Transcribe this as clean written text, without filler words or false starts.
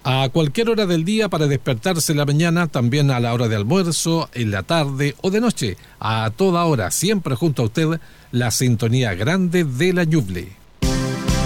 A cualquier hora del día para despertarse en la mañana, también a la hora de almuerzo, en la tarde o de noche. A toda hora, siempre junto a usted, la sintonía grande de la Ñuble.